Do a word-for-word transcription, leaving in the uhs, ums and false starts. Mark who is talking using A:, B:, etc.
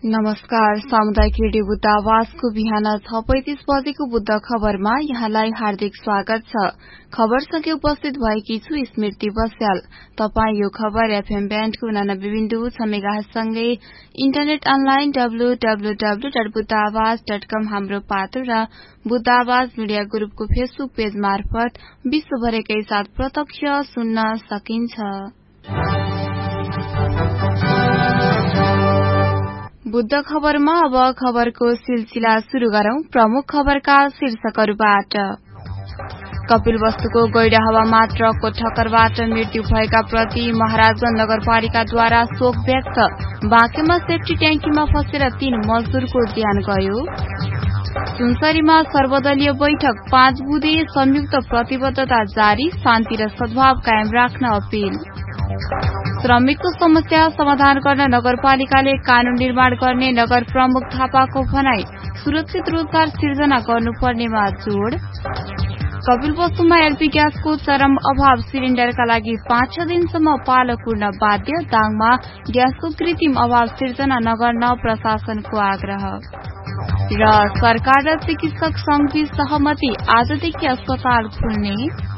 A: नमस्कार। सामुदायिक रेडियो बुद्ध आवाजको बिहान छ पैंतिस बजेको बुद्ध खबरमा यहाँलाई हार्दिक स्वागत छ। खबरसँगै उपस्थित भएकी छु स्मृति बस्याल। तपाई यो खबर एफएम ब्यान्डको उनानब्बे बिन्दु छ मेगाहर्जसँगै internet online W W W dot Buddha आवाज डट कम हाम्रो पातो र बुद्ध आवाज मिडिया ग्रुपको फेसबुक पेज मार्फत विश्वभरकै साथ प्रत्यक्ष सुन्न सकिन्छ। बुद्ध खबरमा अब खबरको सिलसिला शुरू गरौं। प्रमुख खबरका शीर्षकहरूबाट कपिलवस्तुको गैंडाहवामा ट्रकको ठक्करबाट मृत्यु भएका प्रति महाराजगंज नगरपालिकाद्वारा शोक व्यक्त। बाँकेमा सेफ्टी ट्याङ्कीमा फसेर तीन मजदूरको ज्यान गयो। सुनसरीमा सर्वदलीय बैठक, पाँच बुँदे संयुक्त प्रतिबद्धता जारी, शान्ति र सद्भाव कायम राख्न अपील। श्रमिकको समस्या समाधान गर्न नगरपालिकाले कानून निर्माण गर्ने नगर प्रमुख थापाको भनाई। सुरक्षित रोजगार सिर्जना गर्नुपर्नेमा जोड़। कपिलवस्तुमा एलपी ग्यासको चरम अभाव, सिलिण्डरका लागि पाँच छ दिनसम्म पालो कुर्न बाध्य। दाङमा ग्यासको कृत्रिम अभाव सिर्जना नगर्न प्रशासनको आग्रह। र सरकार र चिकित्सक संघबीच सहमति, आजदेखि अस्पताल खुल्ने।